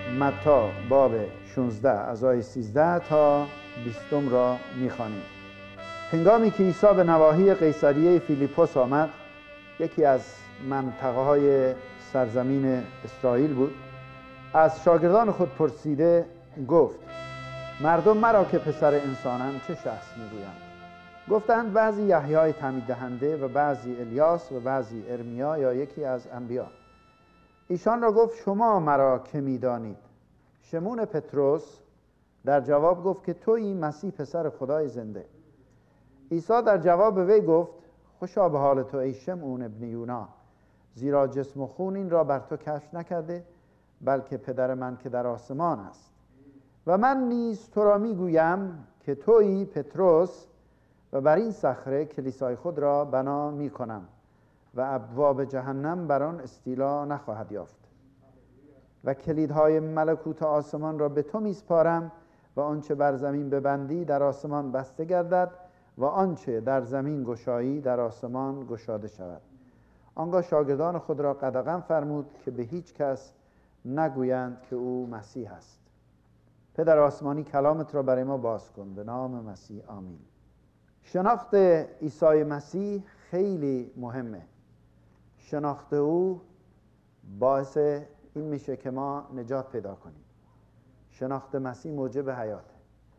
متی باب 16 از آیه 13 تا 20 را می‌خوانیم. هنگامی که عیسی به نواحی قیصریه فیلیپوس آمد، یکی از منطقه‌های سرزمین اسرائیل بود، از شاگردان خود پرسیده گفت: مردم مرا که پسر انسانم چه شخص می‌گویند؟ گفتند بعضی یحیی تعمید دهنده و بعضی الیاس و بعضی ارمیا یا یکی از انبیا. ایشان را گفت: شما مرا که می‌دانید؟ شمون پطرس در جواب گفت که تویی مسیح پسر خدای زنده. عیسی در جواب به وی گفت: خوشا به حال تو ای شمعون ابن یونا، زیرا جسم و خون این را بر تو کشف نکرده، بلکه پدر من که در آسمان است. و من نیز تو را میگویم که تویی پطرس و بر این صخره کلیسای خود را بنا میکنم و ابواب جهنم بر آن استیلا نخواهد یافت. و کلیدهای ملکوت آسمان را به تو میسپارم و آنچه بر زمین ببندی در آسمان بسته گردد و آنچه در زمین گشایی در آسمان گشاده شود. آنگاه شاگردان خود را قدغن فرمود که به هیچ کس نگویند که او مسیح است. پدر آسمانی کلامت را برای ما باز کن، به نام مسیح آمین. شناخت عیسی مسیح خیلی مهمه. شناخت او باعث این میشه که ما نجات پیدا کنیم. شناخت مسیح موجب حیاته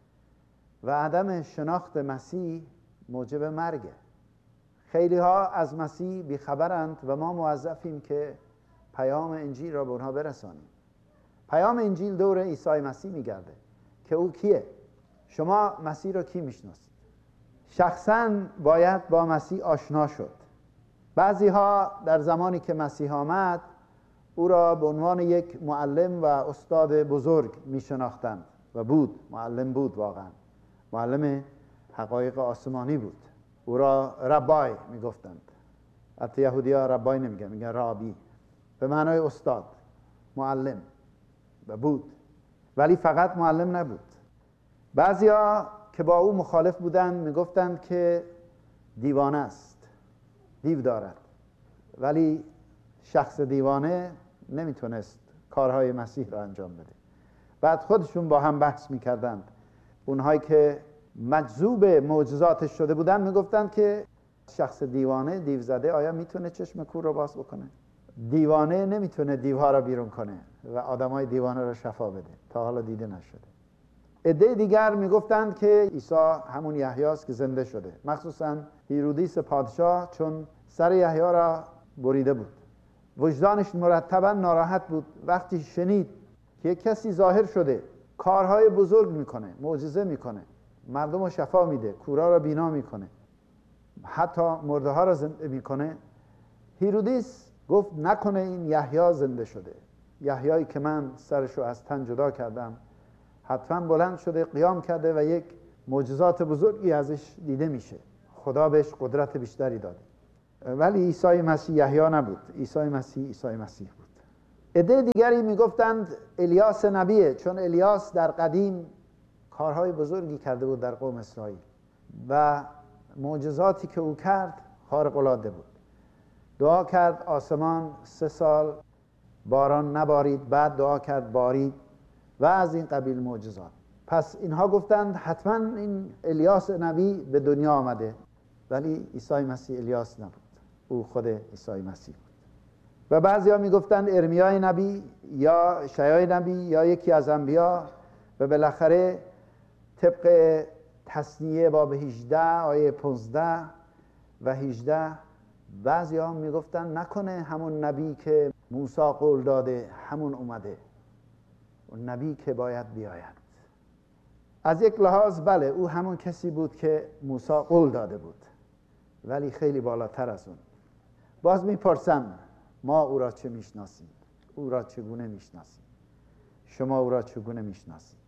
و عدم شناخت مسیح موجب مرگه. خیلی ها از مسیح بیخبرند و ما موظفیم که پیام انجیل را به اونها برسانیم. پیام انجیل دور عیسی مسیح میگرده که او کیه. شما مسیح را کی میشناسید؟ شخصاً باید با مسیح آشنا شد. بعضی ها در زمانی که مسیح آمد او را به عنوان یک معلم و استاد بزرگ میشناختند و بود، معلم بود، واقعا معلم حقایق آسمانی بود. او را ربای میگفتند. حتی یهودی ها ربای نمیگن، میگن رابی، به معنای استاد، معلم و بود. ولی فقط معلم نبود. بعضی ها که با او مخالف بودند میگفتند که دیوانه است، دیو دارد. ولی شخص دیوانه نمیتونست کارهای مسیح را انجام بده. بعد خودشون با هم بحث میکردند. اونهایی که مجذوب معجزاتش شده بودند میگفتند که شخص دیوانه، دیو زده، آیا میتونه چشم کور رو باز بکنه؟ دیوانه نمیتونه دیوها را بیرون کنه و آدمای دیوانه را شفا بده. تا حالا دیده نشده. عده دیگر میگفتند که عیسی همون یحیی است که زنده شده. مخصوصا هیرودیس پادشاه چون سر یحیی را بریده بود، وجدانش مرتبا ناراحت بود وقتی شنید که یک کسی ظاهر شده، کارهای بزرگ میکنه، معجزه میکنه، مردم رو شفا میده، کورا را بینا میکنه، حتی مرده ها را زنده میکنه. هیرودیس گفت نکنه این یحیی زنده شده، یحیی که من سرشو از تن جدا کردم حتما بلند شده، قیام کرده و یک معجزات بزرگی ازش دیده میشه، خدا بهش قدرت بیشتری داده. ولی عیسی مسیح یحیی نبود. عیسی مسیح بود. عده دیگری میگفتند الیاس نبیه، چون الیاس در قدیم کارهای بزرگی کرده بود در قوم اسرائیل و معجزاتی که او کرد خارق العاده بود. دعا کرد آسمان 3 سال باران نبارید، بعد دعا کرد بارید و از این قبیل معجزات. پس اینها گفتند حتما این الیاس نبی به دنیا آمده. ولی عیسی مسیح الیاس نبود، او خود عیسی مسیح بود. و بعضی ها می گفتند ارمیای نبی یا شیای نبی یا یکی از انبیا. و بالاخره طبق تثنیه باب 18 آیه 15 و 18 بعضی ها می گفتند نکنه همون نبی که موسی قول داده همون اومده، اون نبی که باید بیاید. از یک لحاظ بله، او همون کسی بود که موسی قول داده بود، ولی خیلی بالاتر از اون. باز میپرسم ما او را چه میشناسیم؟ او را چگونه میشناسیم؟ شما او را چگونه میشناسید؟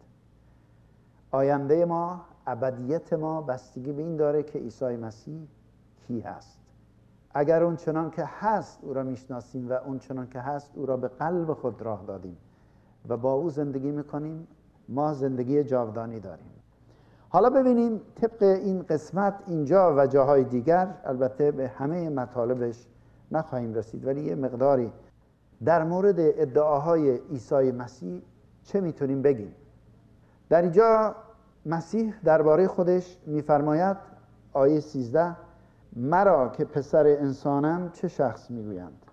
آینده ما، ابدیت ما بستگی به این داره که عیسی مسیح کی هست. اگر اون چنان که هست او را میشناسیم و اون چنان که هست او را به قلب خود راه دادیم و با او زندگی میکنیم، ما زندگی جاودانی داریم. حالا ببینیم طبق این قسمت اینجا و جاهای دیگر، البته به همه مطالبش نخواهیم رسید، ولی یه مقداری در مورد ادعاهای عیسی مسیح چه میتونیم بگیم؟ در اینجا مسیح درباره خودش میفرماید، آیه 13: مرا که پسر انسانم چه شخص میگویند؟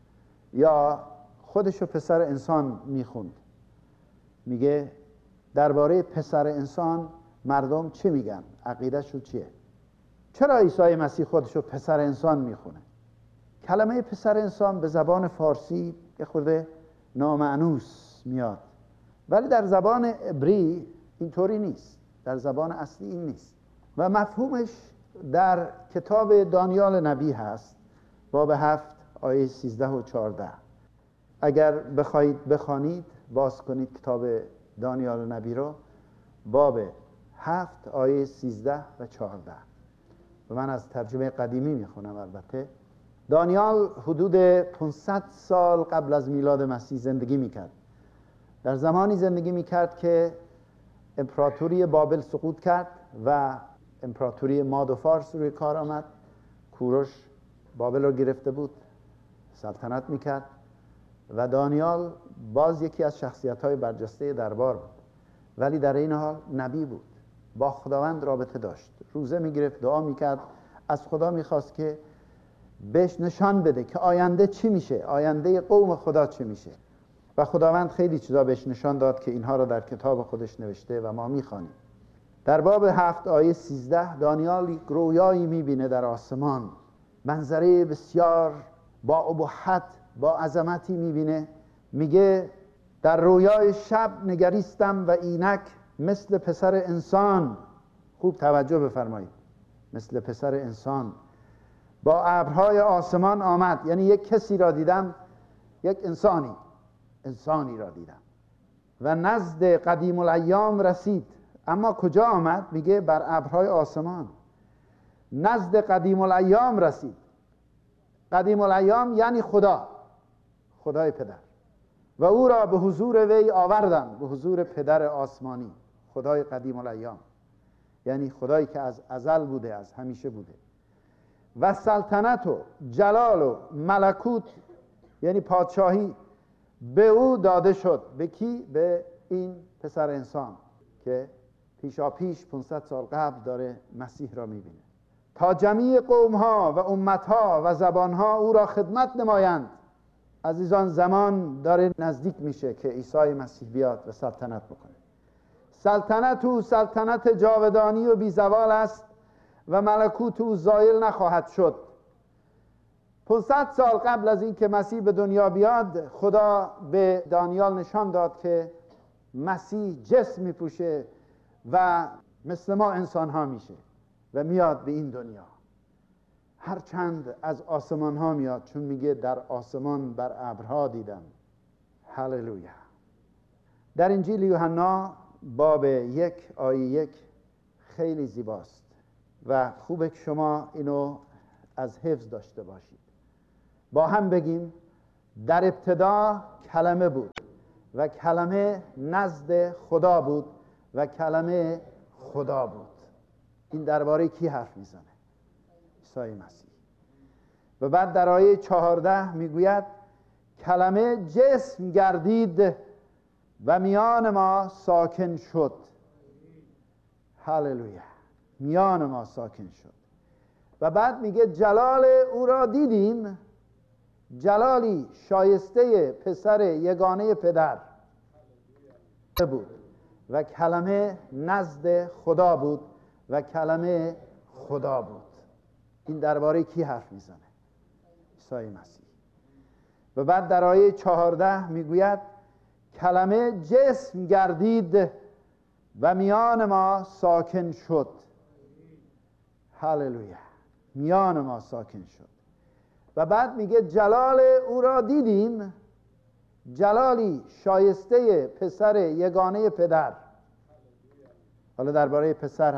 یا خودشو پسر انسان میخوند، میگه درباره پسر انسان مردم چه میگن؟ عقیدهشون چیه؟ چرا عیسی مسیح خودشو پسر انسان میخونه؟ کلمه پسر انسان به زبان فارسی یه خورده نامعنوس میاد، ولی در زبان عبری اینطوری نیست، در زبان اصلی این نیست و مفهومش در کتاب دانیال نبی هست، باب 7 آیه 13 و 14. اگر بخواید بخوانید، باز کنید کتاب دانیال نبی رو، باب 7 آیه 13 و 14. و من از ترجمه قدیمی میخونم. البته دانیال حدود 500 سال قبل از میلاد مسیح زندگی میکرد. در زمانی زندگی میکرد که امپراتوری بابل سقوط کرد و امپراتوری ماد و فارس روی کار آمد. کوروش بابل رو گرفته بود، سلطنت میکرد و دانیال باز یکی از شخصیت‌های برجسته دربار بود، ولی در این حال نبی بود، با خداوند رابطه داشت، روزه میگرفت، دعا میکرد، از خدا میخواست که بهش نشان بده که آینده چی میشه، آینده قوم خدا چی میشه. و خداوند خیلی چیزا بهش نشان داد که اینها رو در کتاب خودش نوشته و ما میخوانیم. در باب 7 آیه 13 دانیال رویایی میبینه در آسمان، منظره بسیار با ابهت، با عظمتی میبینه. میگه در رویای شب نگریستم و اینک مثل پسر انسان، خوب توجه بفرمایید، مثل پسر انسان با ابرهای آسمان آمد. یعنی یک کسی را دیدم، یک انسانی را دیدم و نزد قدیم الایام رسید. اما کجا آمد؟ میگه بر ابرهای آسمان، نزد قدیم الایام رسید. قدیم الایام یعنی خدای پدر، و او را به حضور وی آوردم، به حضور پدر آسمانی، خدای قدیم الایام، یعنی خدایی که از ازل بوده، از همیشه بوده. و سلطنت و جلال و ملکوت، یعنی پادشاهی، به او داده شد. به کی؟ به این پسر انسان که پیشاپیش 500 سال قبل داره مسیح را میبینه، تا جمیع قومها و امتها و زبانها او را خدمت نمایند. عزیزان، زمان داره نزدیک میشه که عیسی مسیح بیاد و سلطنت بکنه. سلطنت او سلطنت جاودانی و بی زوال است و ملکوت او زایل نخواهد شد. 500 سال قبل از این که مسیح به دنیا بیاد، خدا به دانیال نشان داد که مسیح جسم میپوشه و مثل ما انسان ها میشه و میاد به این دنیا. هرچند از آسمان ها میاد، چون میگه در آسمان بر ابرها دیدم. هللویا. در انجیل یوحنا باب 1 آیه 1 خیلی زیباست و خوبه که شما اینو از حفظ داشته باشید. با هم بگیم: در ابتدا کلمه بود و کلمه نزد خدا بود و کلمه خدا بود. این درباره کی حرف میزنه؟ عیسی مسیح. و بعد در آیه 14 میگوید کلمه جسم گردید و میان ما ساکن شد. هللویا. میان ما ساکن شد. و بعد میگه جلال او را دیدیم، جلالی شایسته پسر یگانه پدر بود و کلمه نزد خدا بود و کلمه خدا بود. این درباره کی حرف میزنه؟ عیسی مسیح. و بعد در آیه 14 میگوید کلمه جسم گردید و میان ما ساکن شد. هللویا. میان ما ساکن شد. و بعد میگه جلال او را دیدیم، جلالی شایسته پسر یگانه پدر. حالا درباره پسر